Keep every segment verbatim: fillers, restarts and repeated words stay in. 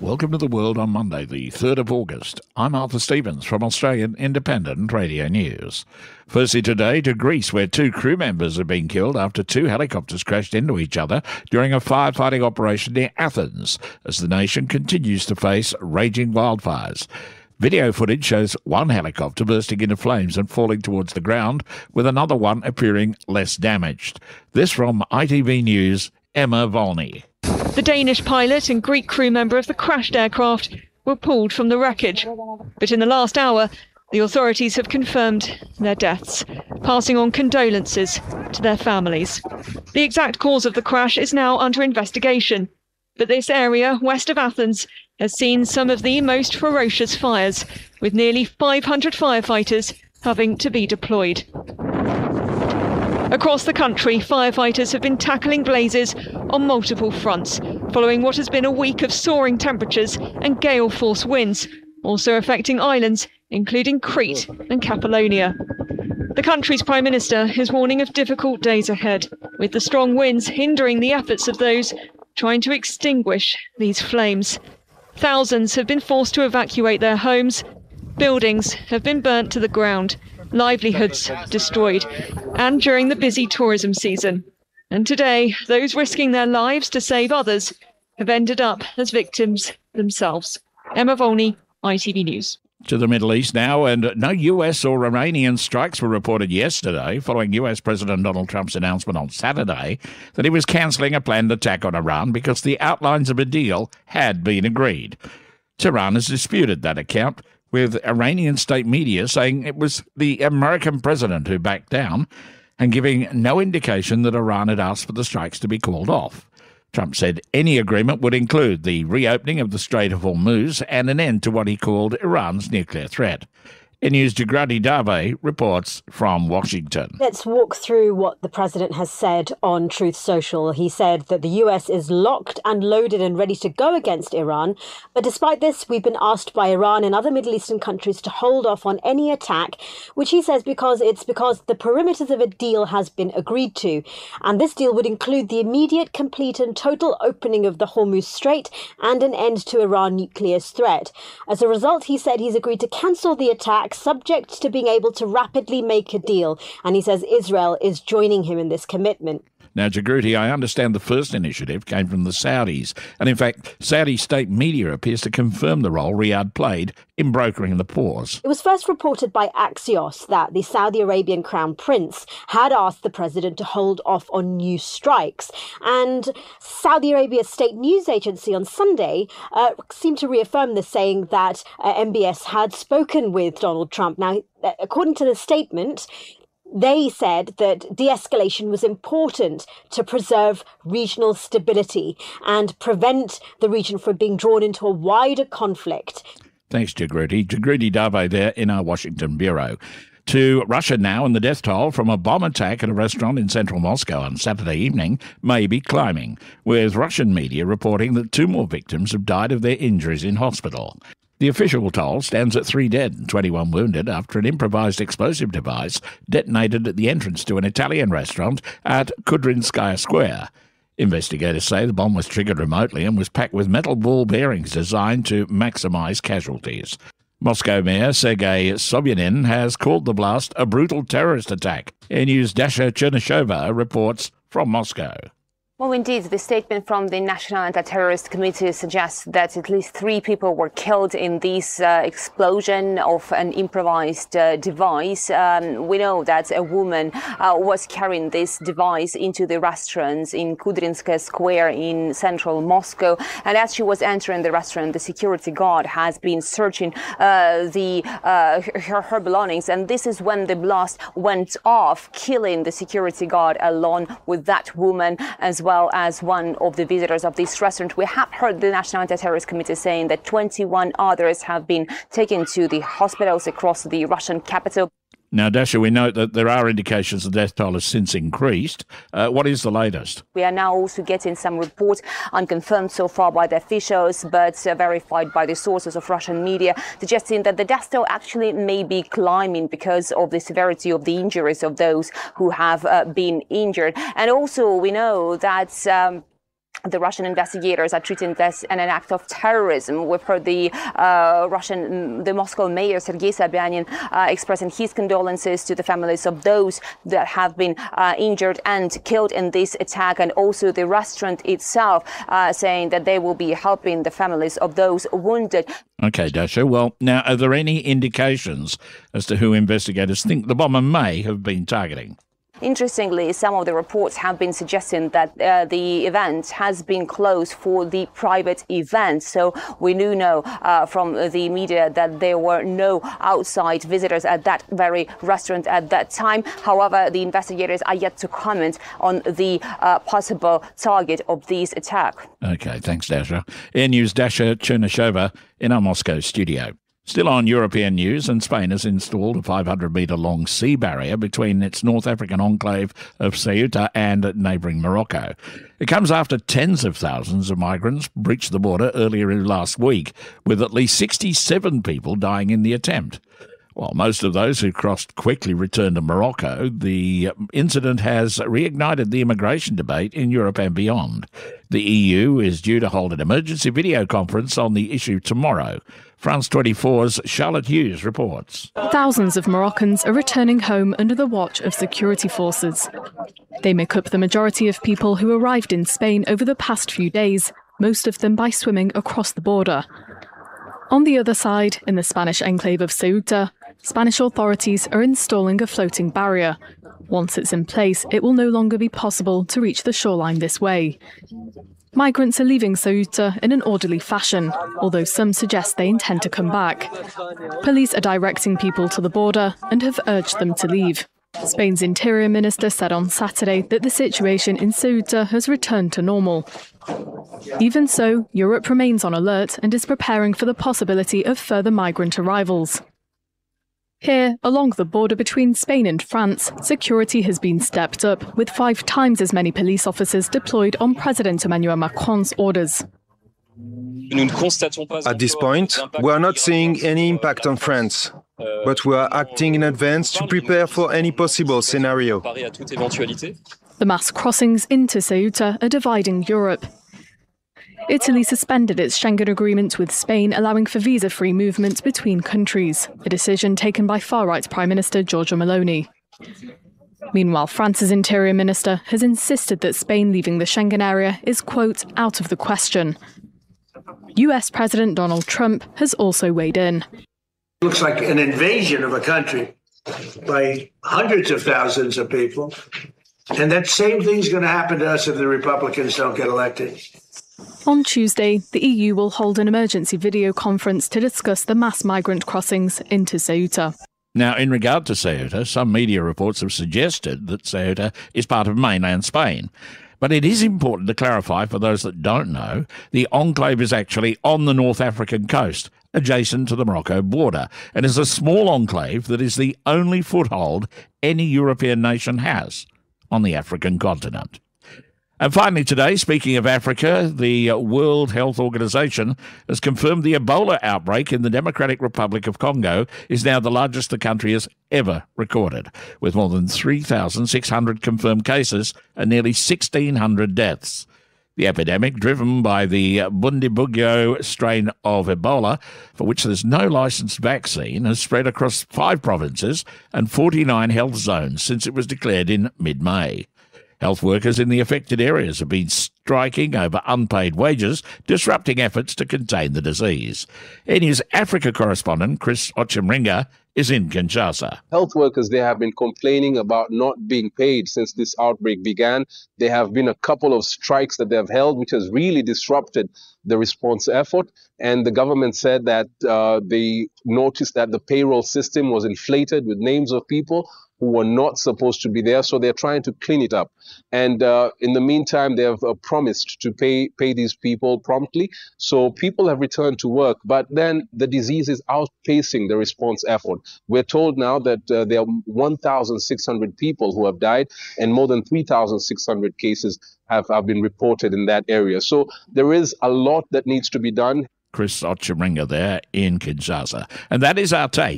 Welcome to the world on Monday, the third of August. I'm Arthur Stevens from Australian Independent Radio News. Firstly today to Greece, where two crew members have been killed after two helicopters crashed into each other during a firefighting operation near Athens, as the nation continues to face raging wildfires. Video footage shows one helicopter bursting into flames and falling towards the ground, with another one appearing less damaged. This from I T V News' Emma Volney. The Danish pilot and Greek crew member of the crashed aircraft were pulled from the wreckage. But in the last hour, the authorities have confirmed their deaths, passing on condolences to their families. The exact cause of the crash is now under investigation. But this area, west of Athens, has seen some of the most ferocious fires, with nearly five hundred firefighters having to be deployed. Across the country, firefighters have been tackling blazes on multiple fronts, following what has been a week of soaring temperatures and gale-force winds, also affecting islands, including Crete and Capalonia. The country's Prime Minister is warning of difficult days ahead, with the strong winds hindering the efforts of those trying to extinguish these flames. Thousands have been forced to evacuate their homes. Buildings have been burnt to the ground, livelihoods destroyed, and during the busy tourism season. And today, those risking their lives to save others have ended up as victims themselves. Emma Volney, I T V News. To the Middle East now, and no U S or Iranian strikes were reported yesterday following U S President Donald Trump's announcement on Saturday that he was cancelling a planned attack on Iran because the outlines of a deal had been agreed. Tehran has disputed that account, with Iranian state media saying it was the American president who backed down and giving no indication that Iran had asked for the strikes to be called off. Trump said any agreement would include the reopening of the Strait of Hormuz and an end to what he called Iran's nuclear threat. N News' Jagrati Dave reports from Washington. Let's walk through what the president has said on Truth Social. He said that the U S is locked and loaded and ready to go against Iran. But despite this, we've been asked by Iran and other Middle Eastern countries to hold off on any attack, which he says because it's because the perimeters of a deal has been agreed to. And this deal would include the immediate, complete and total opening of the Hormuz Strait and an end to Iran's nuclear threat. As a result, he said he's agreed to cancel the attack, subject to being able to rapidly make a deal. And he says Israel is joining him in this commitment. Now, Jagrati, I understand the first initiative came from the Saudis. And in fact, Saudi state media appears to confirm the role Riyadh played in brokering the pause. It was first reported by Axios that the Saudi Arabian Crown Prince had asked the president to hold off on new strikes. And Saudi Arabia's state news agency on Sunday uh, seemed to reaffirm this, saying that uh, M B S had spoken with Donald Trump. Now, according to the statement, they said that de-escalation was important to preserve regional stability and prevent the region from being drawn into a wider conflict. Thanks, Jagrati. Jagrati Dave there in our Washington bureau. To Russia now, and the death toll from a bomb attack at a restaurant in central Moscow on Saturday evening may be climbing, with Russian media reporting that two more victims have died of their injuries in hospital. The official toll stands at three dead and twenty-one wounded after an improvised explosive device detonated at the entrance to an Italian restaurant at Kudrinskaya Square. Investigators say the bomb was triggered remotely and was packed with metal ball bearings designed to maximise casualties. Moscow Mayor Sergei Sobyanin has called the blast a brutal terrorist attack. N News' Dasha Chernyshova reports from Moscow. Well, indeed, the statement from the National Anti-Terrorist Committee suggests that at least three people were killed in this uh, explosion of an improvised uh, device. Um, we know that a woman uh, was carrying this device into the restaurant in Kudrinskaya Square in central Moscow. And as she was entering the restaurant, the security guard has been searching uh, the uh, her, her belongings. And this is when the blast went off, killing the security guard along with that woman as well. well as one of the visitors of this restaurant. We have heard the National Anti-Terrorist Committee saying that twenty-one others have been taken to the hospitals across the Russian capital. Now, Dasha, we note that there are indications the death toll has since increased. Uh, what is the latest? We are now also getting some reports, unconfirmed so far by the officials, but uh, verified by the sources of Russian media, suggesting that the death toll actually may be climbing because of the severity of the injuries of those who have uh, been injured. And also, we know that Um, The Russian investigators are treating this as an act of terrorism. We've heard the uh, Russian, the Moscow mayor Sergei Sobyanin uh, expressing his condolences to the families of those that have been uh, injured and killed in this attack, and also the restaurant itself uh, saying that they will be helping the families of those wounded. Okay, Dasha. Well, now, are there any indications as to who investigators think the bomber may have been targeting? Interestingly, some of the reports have been suggesting that uh, the event has been closed for the private event. So we do know uh, from the media that there were no outside visitors at that very restaurant at that time. However, the investigators are yet to comment on the uh, possible target of this attack. Okay, thanks, Dasha. Air News' Dasha Chernyshova in our Moscow studio. Still on European news, and Spain has installed a five hundred metre long sea barrier between its North African enclave of Ceuta and neighbouring Morocco. It comes after tens of thousands of migrants breached the border earlier last week, with at least sixty-seven people dying in the attempt. While most of those who crossed quickly returned to Morocco, the incident has reignited the immigration debate in Europe and beyond. The E U is due to hold an emergency video conference on the issue tomorrow. France twenty-four's Charlotte Hughes reports. Thousands of Moroccans are returning home under the watch of security forces. They make up the majority of people who arrived in Spain over the past few days, most of them by swimming across the border. On the other side, in the Spanish enclave of Ceuta, Spanish authorities are installing a floating barrier. Once it's in place, it will no longer be possible to reach the shoreline this way. Migrants are leaving Ceuta in an orderly fashion, although some suggest they intend to come back. Police are directing people to the border and have urged them to leave. Spain's Interior Minister said on Saturday that the situation in Ceuta has returned to normal. Even so, Europe remains on alert and is preparing for the possibility of further migrant arrivals. Here, along the border between Spain and France, security has been stepped up, with five times as many police officers deployed on President Emmanuel Macron's orders. At this point, we are not seeing any impact on France, but we are acting in advance to prepare for any possible scenario. The mass crossings into Ceuta are dividing Europe. Italy suspended its Schengen agreement with Spain, allowing for visa-free movement between countries, a decision taken by far-right Prime Minister Giorgia Meloni. Meanwhile, France's Interior Minister has insisted that Spain leaving the Schengen area is, quote, out of the question. U S President Donald Trump has also weighed in. It looks like an invasion of a country by hundreds of thousands of people. And that same thing's going to happen to us if the Republicans don't get elected. On Tuesday, the E U will hold an emergency video conference to discuss the mass migrant crossings into Ceuta. Now, in regard to Ceuta, some media reports have suggested that Ceuta is part of mainland Spain. But it is important to clarify for those that don't know, the enclave is actually on the North African coast, adjacent to the Morocco border, and is a small enclave that is the only foothold any European nation has on the African continent. And finally today, speaking of Africa, the World Health Organization has confirmed the Ebola outbreak in the Democratic Republic of Congo is now the largest the country has ever recorded, with more than three thousand six hundred confirmed cases and nearly sixteen hundred deaths. The epidemic, driven by the Bundibugyo strain of Ebola, for which there's no licensed vaccine, has spread across five provinces and forty-nine health zones since it was declared in mid-May. Health workers in the affected areas have been striking over unpaid wages, disrupting efforts to contain the disease. Air News Africa correspondent Chris Ochimringa is in Kinshasa. Health workers, they have been complaining about not being paid since this outbreak began. There have been a couple of strikes that they have held, which has really disrupted the response effort. And the government said that uh, they noticed that the payroll system was inflated with names of people who were not supposed to be there, so they're trying to clean it up. And uh, in the meantime, they have uh, promised to pay pay these people promptly. So people have returned to work, but then the disease is outpacing the response effort. We're told now that uh, there are one thousand six hundred people who have died, and more than three thousand six hundred cases have, have been reported in that area. So there is a lot that needs to be done. Chris Ochimringa there in Kinshasa. And that is our take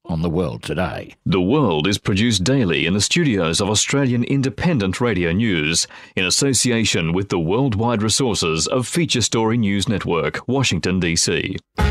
on The World Today. The World is produced daily in the studios of Australian Independent Radio News in association with the worldwide resources of Feature Story News Network, Washington, D C.